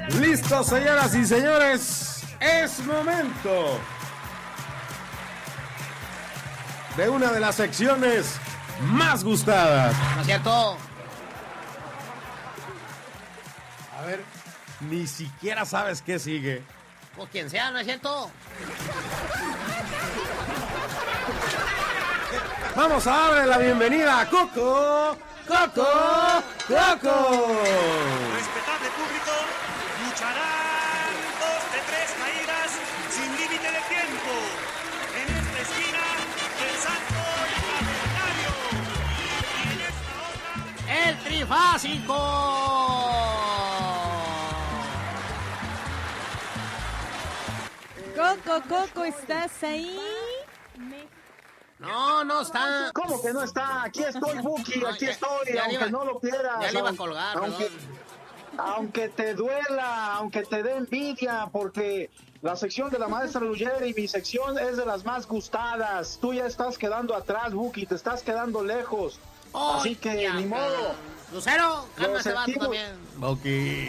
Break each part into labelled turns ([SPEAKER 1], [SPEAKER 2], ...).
[SPEAKER 1] Listo, señoras y señores, es momento de una de las secciones más gustadas.
[SPEAKER 2] ¿No es cierto?
[SPEAKER 1] A ver, ni siquiera sabes qué sigue.
[SPEAKER 2] Pues quien sea, ¿no es cierto?
[SPEAKER 1] Vamos a darle la bienvenida a Coco. ¡Coco!
[SPEAKER 3] Respetable público, lucharán 2 de 3 caídas sin límite de tiempo. En esta esquina, el Santo Cavernario. Y en esta otra,
[SPEAKER 2] ¡El Trifásico!
[SPEAKER 4] Coco, ¿estás ahí?
[SPEAKER 2] No está.
[SPEAKER 5] ¿Cómo que no está? Aquí estoy, Buki, aquí estoy,
[SPEAKER 2] ya
[SPEAKER 5] aunque no lo quieras.
[SPEAKER 2] Ya le iba a colgar,
[SPEAKER 5] aunque te duela, aunque te dé envidia, porque la sección de la maestra Luyer y mi sección es de las más gustadas. Tú ya estás quedando atrás, Buki, te estás quedando lejos. Así que
[SPEAKER 2] ya,
[SPEAKER 5] ni modo.
[SPEAKER 2] Lucero, cálmate, vato
[SPEAKER 5] sentimos.
[SPEAKER 2] también.
[SPEAKER 1] Ok.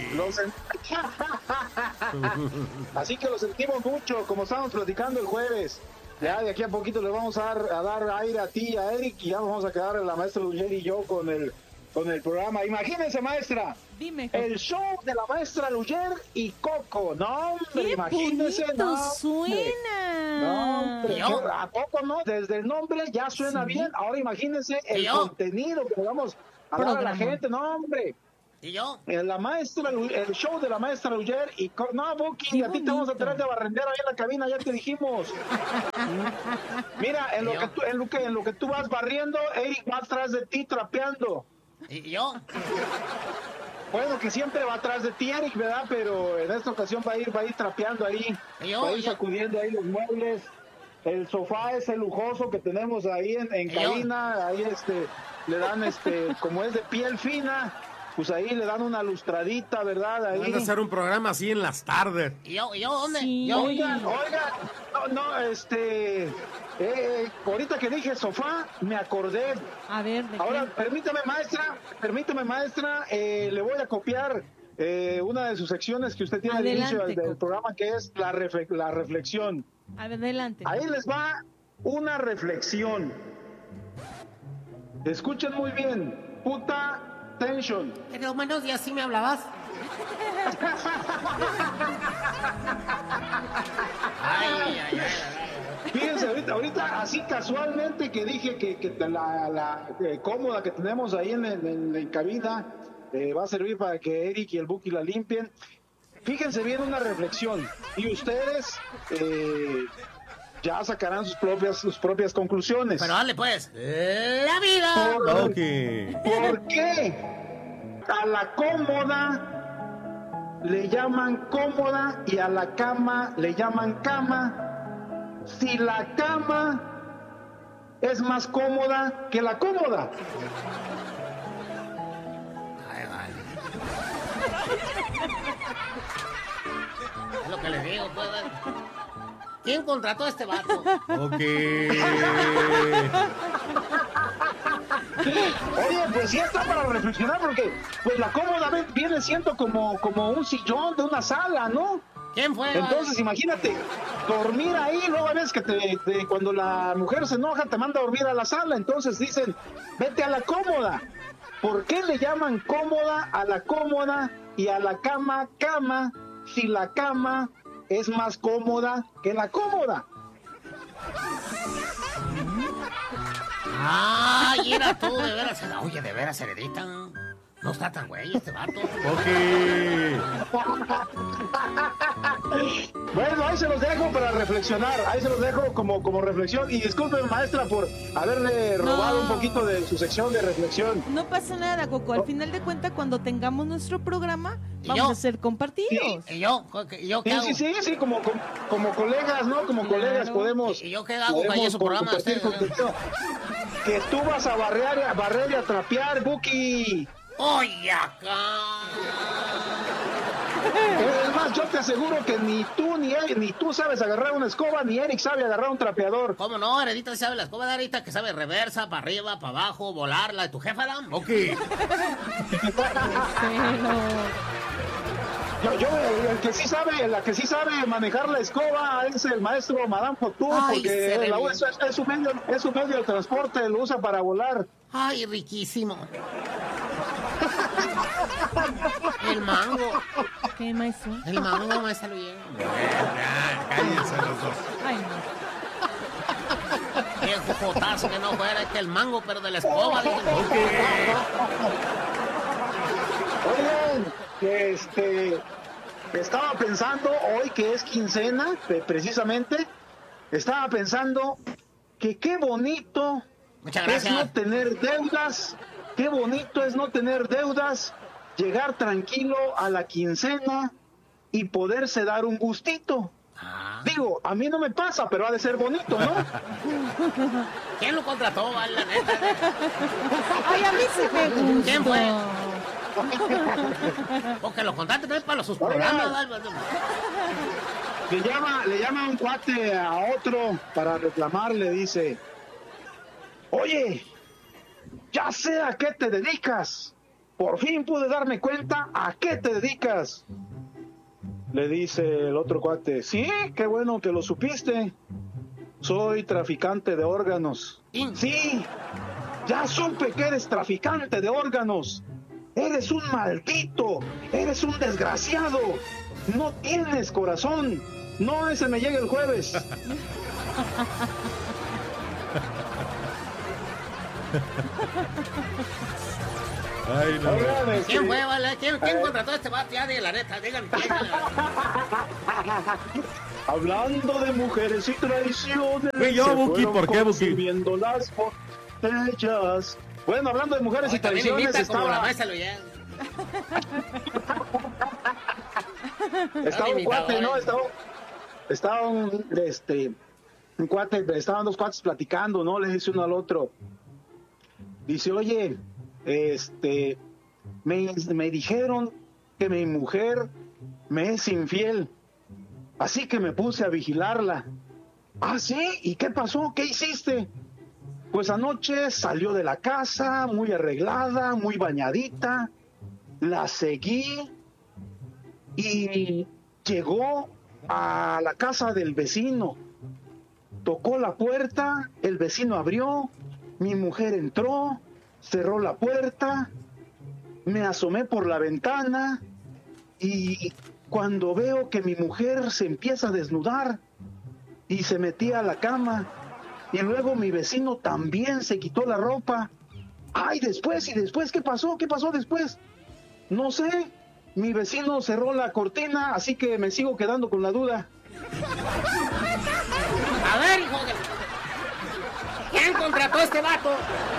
[SPEAKER 5] Así que lo sentimos mucho, como estábamos platicando el jueves. Ya de aquí a poquito le vamos a dar aire a ti y a Eric y ya nos vamos a quedar la maestra Luyer y yo con el programa. Imagínense, maestra,
[SPEAKER 4] Dime.
[SPEAKER 5] el show de la maestra Luyer y Coco. No, hombre,
[SPEAKER 4] ¡Qué
[SPEAKER 5] imagínense.
[SPEAKER 4] bonito
[SPEAKER 5] No, hombre.
[SPEAKER 4] suena!
[SPEAKER 5] No, hombre,
[SPEAKER 2] ¿Yo?
[SPEAKER 5] ¿a poco no? Desde el nombre ya suena
[SPEAKER 4] Sí.
[SPEAKER 5] bien. Ahora imagínense el
[SPEAKER 2] ¿Yo?
[SPEAKER 5] contenido que le vamos a dar a la
[SPEAKER 4] Programa.
[SPEAKER 5] gente. No, hombre.
[SPEAKER 2] ¿Y yo?
[SPEAKER 5] El show de la maestra Luyer y no, Buki,
[SPEAKER 4] Qué
[SPEAKER 5] a ti te vamos a
[SPEAKER 4] bonito.
[SPEAKER 5] traer de barrendero ahí en la cabina, ya te dijimos. Mira, en lo que tú vas barriendo, Eric va atrás de ti trapeando.
[SPEAKER 2] ¿Y yo?
[SPEAKER 5] Bueno, que siempre va atrás de ti, Eric, ¿verdad? Pero en esta ocasión va a ir trapeando ahí,
[SPEAKER 2] Yo,
[SPEAKER 5] va a ir
[SPEAKER 2] yo.
[SPEAKER 5] sacudiendo ahí los muebles. El sofá ese lujoso que tenemos ahí en
[SPEAKER 2] Yo.
[SPEAKER 5] cabina, ahí le dan como es de piel fina, pues ahí le dan una lustradita, ¿verdad? Ahí.
[SPEAKER 1] Van a hacer un programa así en las tardes.
[SPEAKER 2] ¿Y yo dónde?
[SPEAKER 4] Sí.
[SPEAKER 2] ¿Yo?
[SPEAKER 5] Oigan, ahorita que dije sofá, me acordé.
[SPEAKER 4] A ver, ¿de
[SPEAKER 5] Ahora,
[SPEAKER 4] qué?
[SPEAKER 5] permítame, maestra, le voy a copiar una de sus secciones que usted tiene al
[SPEAKER 4] Adelante,
[SPEAKER 5] inicio del
[SPEAKER 4] Coco.
[SPEAKER 5] programa, que es la reflexión.
[SPEAKER 4] A ver, adelante.
[SPEAKER 5] Ahí les va una reflexión. Escuchen muy bien, puta tension.
[SPEAKER 2] Pero buenos días, ¿sí me hablabas? Ay.
[SPEAKER 5] Fíjense, ahorita así casualmente que dije que la cómoda que tenemos ahí en la cabina va a servir para que Eric y el Buki la limpien. Fíjense bien una reflexión y ustedes ya sacarán sus propias conclusiones.
[SPEAKER 2] Pero dale, pues. La vida.
[SPEAKER 5] ¿Por
[SPEAKER 1] Ok.
[SPEAKER 5] qué a la cómoda le llaman cómoda y a la cama le llaman cama? Si la cama es más cómoda que la cómoda.
[SPEAKER 2] Ay, vale. Es lo que les digo, pues. ¿Quién contrató a este vato?
[SPEAKER 1] Ok.
[SPEAKER 5] Oye, pues sí está para reflexionar porque pues la cómoda viene siendo como un sillón de una sala, ¿no?
[SPEAKER 2] ¿Quién fue?
[SPEAKER 5] Entonces imagínate, dormir ahí, luego ves que cuando la mujer se enoja te manda a dormir a la sala, entonces dicen, vete a la cómoda. ¿Por qué le llaman cómoda a la cómoda y a la cama cama si la cama es más cómoda que la cómoda?
[SPEAKER 2] Ay, era tú, de veras. Oye, de veras, Heredita. No está tan güey este vato.
[SPEAKER 1] Ok.
[SPEAKER 5] Bueno, ahí se los dejo para reflexionar, ahí se los dejo como reflexión. Y disculpen, maestra, por haberle robado un poquito de su sección de reflexión.
[SPEAKER 4] No pasa nada, Coco. Al final de cuentas, cuando tengamos nuestro programa,
[SPEAKER 2] ¿Y
[SPEAKER 4] vamos
[SPEAKER 2] yo?
[SPEAKER 4] a ser compartidos.
[SPEAKER 2] ¿Y yo qué hago?
[SPEAKER 5] Sí, como colegas, ¿no? Como
[SPEAKER 4] Claro.
[SPEAKER 5] colegas podemos.
[SPEAKER 2] ¿Y yo qué hago para su programa?
[SPEAKER 5] compartir contenido. Que tú vas a barrer y a trapear, Buki.
[SPEAKER 2] Oye, acá.
[SPEAKER 5] Es más, yo te aseguro que ni tú ni Eric, ni tú sabes agarrar una escoba, ni Eric sabe agarrar un trapeador.
[SPEAKER 2] ¿Cómo no? Heredita sabe la escoba de Heredita, que sabe reversa, para arriba, para abajo, volar, la de tu jefa, ¿no?
[SPEAKER 1] Ok.
[SPEAKER 4] Pero...
[SPEAKER 5] El que sí sabe, la que sí sabe manejar la escoba es el maestro Madame Fortune,
[SPEAKER 2] Ay,
[SPEAKER 5] porque
[SPEAKER 2] se
[SPEAKER 5] es su medio de transporte, lo usa para volar.
[SPEAKER 2] Ay, riquísimo. El mango.
[SPEAKER 4] ¿Qué, maestro?
[SPEAKER 2] El mango, maestra bien.
[SPEAKER 1] Ya, cállense los dos.
[SPEAKER 4] Ay, no.
[SPEAKER 2] Qué jojotazo que no fuera que el mango, pero de la escoba. Dije.
[SPEAKER 5] Oigan, estaba pensando hoy que es quincena, precisamente, estaba pensando que qué bonito
[SPEAKER 2] Muchas
[SPEAKER 5] es
[SPEAKER 2] gracias.
[SPEAKER 5] no tener deudas, qué bonito es no tener deudas, llegar tranquilo a la quincena y poderse dar un gustito.
[SPEAKER 2] Ah.
[SPEAKER 5] Digo, a mí no me pasa, pero ha de ser bonito, ¿no?
[SPEAKER 2] ¿Quién lo contrató, vale, la neta?
[SPEAKER 4] Ay, a mí sí me gustó.
[SPEAKER 2] ¿Quién fue? Porque lo contraten también para sus programas. ¿Vale?
[SPEAKER 5] Le llama un cuate a otro para reclamar, le dice, oye, ya sé a qué te dedicas. Por fin pude darme cuenta a qué te dedicas. Le dice el otro cuate, sí, qué bueno que lo supiste. Soy traficante de órganos. Sí, ya supe que eres traficante de órganos. Eres un maldito, eres un desgraciado. No tienes corazón. No, ese me llega el jueves.
[SPEAKER 1] Ay, no.
[SPEAKER 5] Oigan,
[SPEAKER 2] ¿Quién fue, vale? ¿Quién contrató a este vato? Ya de la neta, díganme.
[SPEAKER 5] Hablando de mujeres y traiciones.
[SPEAKER 1] Fui yo,
[SPEAKER 5] se
[SPEAKER 1] Buki,
[SPEAKER 5] fueron
[SPEAKER 1] ¿por qué, Buki?
[SPEAKER 5] consumiendo las botellas. Bueno, hablando de mujeres y
[SPEAKER 2] También
[SPEAKER 5] traiciones,
[SPEAKER 2] imita como la
[SPEAKER 5] estaba
[SPEAKER 2] maestra Luyan.
[SPEAKER 5] un cuate, ¿no? Estaba un cuate, estaban dos cuates platicando, ¿no? Le dice uno al otro. Dice, oye, me dijeron que mi mujer me es infiel, así que me puse a vigilarla. ¿Ah, sí? ¿Y qué pasó? ¿Qué hiciste? Pues anoche salió de la casa, muy arreglada, muy bañadita, la seguí y llegó a la casa del vecino. Tocó la puerta, el vecino abrió, mi mujer entró, cerró la puerta, me asomé por la ventana y cuando veo que mi mujer se empieza a desnudar y se metía a la cama y luego mi vecino también se quitó la ropa. Ay, después, ¿qué pasó? ¿Qué pasó después? No sé, mi vecino cerró la cortina, así que me sigo quedando con la duda.
[SPEAKER 2] A ver, hijo de... ¿Quién contrató a este vato?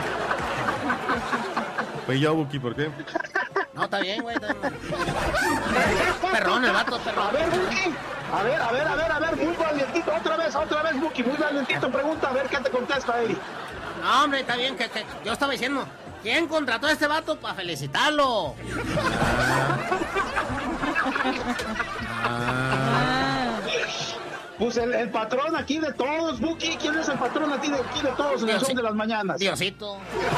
[SPEAKER 1] Fui yo, Buki, ¿por qué?
[SPEAKER 2] No, está bien, güey. Perrón, el vato, perrón.
[SPEAKER 5] A ver, Buki, a ver, muy valientito, otra vez, Buki, muy valientito, pregunta, a ver qué te contesta ahí.
[SPEAKER 2] No, hombre, está bien que yo estaba diciendo. ¿Quién contrató a este vato para felicitarlo?
[SPEAKER 5] Pues el patrón aquí de todos, Buki, ¿quién es el patrón aquí de todos en el show de las mañanas?
[SPEAKER 2] Diosito.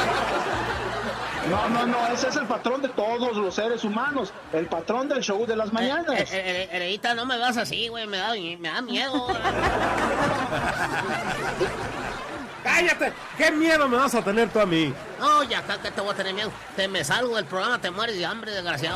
[SPEAKER 5] No, ese es el patrón de todos los seres humanos, el patrón del show de las mañanas.
[SPEAKER 2] Heredita, no me veas así, güey, me da miedo.
[SPEAKER 1] ¡Cállate! ¿Qué miedo me vas a tener tú a mí?
[SPEAKER 2] No, ya acá que te voy a tener miedo. Te me salgo del programa, te mueres de hambre, desgraciado.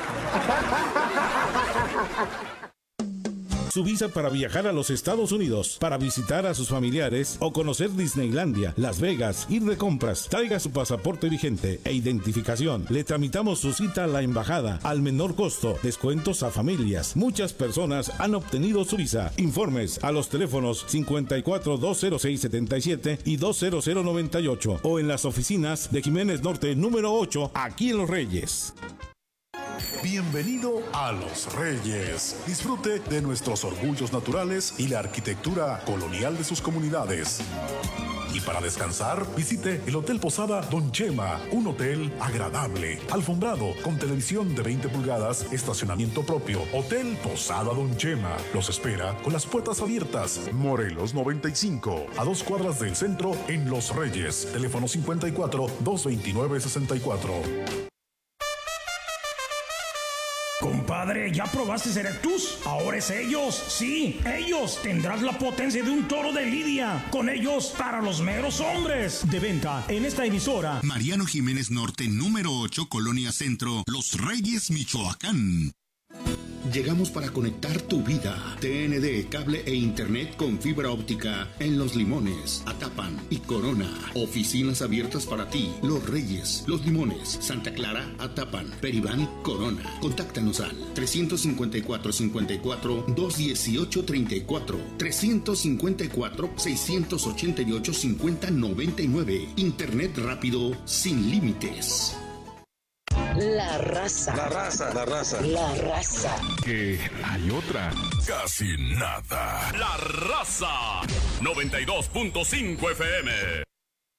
[SPEAKER 6] Su visa para viajar a los Estados Unidos, para visitar a sus familiares o conocer Disneylandia, Las Vegas, ir de compras. Traiga su pasaporte vigente e identificación. Le tramitamos su cita a la embajada al menor costo. Descuentos a familias. Muchas personas han obtenido su visa. Informes a los teléfonos 54-206-77 y 20098 o en las oficinas de Jiménez Norte número 8, aquí en Los Reyes.
[SPEAKER 7] Bienvenido a Los Reyes. Disfrute de nuestros orgullos naturales y la arquitectura colonial de sus comunidades. Y para descansar, visite el Hotel Posada Don Chema, un hotel agradable, alfombrado, con televisión de 20 pulgadas, estacionamiento propio. Hotel Posada Don Chema los espera con las puertas abiertas. Morelos 95, a 2 cuadras del centro en Los Reyes. Teléfono 54-229-64.
[SPEAKER 8] Compadre, ¿ya probaste Erectus? Ahora es ellos, sí, ellos. Tendrás la potencia de un toro de lidia. Con ellos, para los meros hombres. De venta en esta emisora.
[SPEAKER 9] Mariano Jiménez Norte, número 8, Colonia Centro, Los Reyes, Michoacán. Llegamos para conectar tu vida. TND, cable e internet con fibra óptica en Los Limones, Atapan y Corona. Oficinas abiertas para ti. Los Reyes, Los Limones, Santa Clara, Atapan, Peribán, Corona. Contáctanos al 354-54-218-34, 354-688-5099. Internet rápido sin límites.
[SPEAKER 10] La raza.
[SPEAKER 11] La raza. La raza.
[SPEAKER 10] La raza.
[SPEAKER 12] Que hay otra.
[SPEAKER 13] Casi nada. La raza. 92.5 FM.